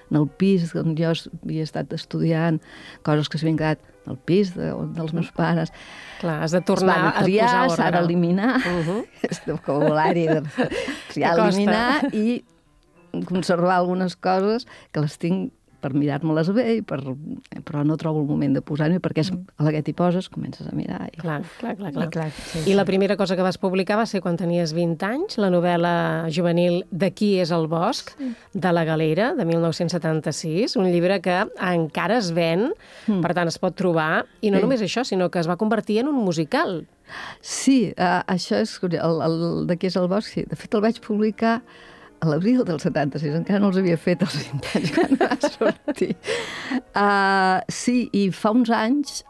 en el pis on jo havia estat estudiant, coses que s'havien quedat al pis dels meus pares. Clar, has de tornar a posar ordre. S'ha d'eliminar, és el vocabulari de triar, eliminar i conservar algunes coses que les tinc per mirar-me-les bé, però no trobo el moment de posar-m'hi, perquè a la que t'hi poses comences a mirar. Clar. I la primera cosa que vas publicar va ser quan tenies 20 anys, la novel·la juvenil D'aquí és el bosc, de la Galera, de 1976, un llibre que encara es ven, per tant es pot trobar, i no només això, sinó que es va convertir en un musical. Sí, això és curiós, el D'aquí és el bosc, sí. De fet, el vaig publicar a l'abril del 76, encara no els havia fet els 20 anys quan va sortir. Sí, i fa uns anys...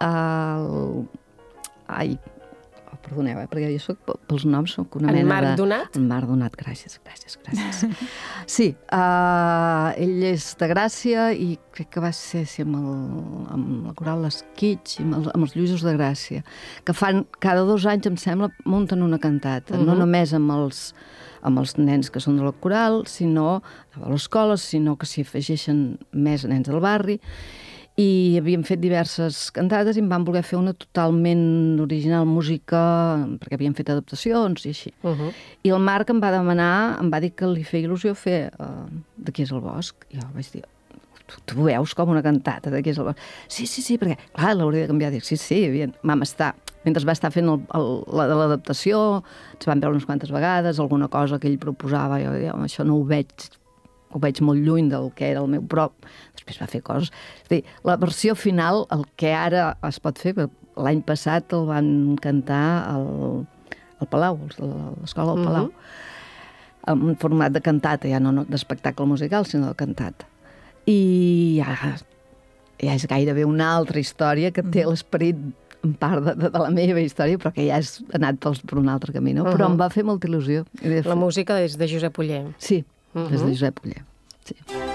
Perdoneu, perquè jo pels noms soc una mena de... En Marc Donat? En Marc Donat, gràcies. Sí, ell és de Gràcia i crec que va ser amb la coral L'Esquitx i amb els Lluïsos de Gràcia, que fan cada 2 anys, em sembla, munten una cantata, no només amb els nens que són de la coral, sinó a l'escola, sinó que s'hi afegeixen més nens del barri, i havíem fet diverses cantates i em van voler fer una totalment original, música, perquè havíem fet adaptacions i així. I el Marc em va dir que li feia il·lusió fer D'aquí és el bosc. I jo vaig dir, tu veus com una cantata D'aquí és el bosc? Sí, perquè, clar, l'hauria de canviar. Dic, sí, vam estar... Mentre va estar fent l'adaptació, ens van veure unes quantes vegades, alguna cosa que ell proposava, jo deia, això no ho veig molt lluny del que era el meu prop. Després va fer coses. És a dir, la versió final, el que ara es pot fer, l'any passat el van cantar al Palau, a l'Escola del Palau, en format de cantata, ja no d'espectacle musical, sinó de cantata. I ja és gairebé una altra història que té l'esperit en part de la meva història, però que ja has anat per un altre camí, no? Però em va fer molta il·lusió. La música és de Josep Oller. Sí, és de Josep Oller, sí.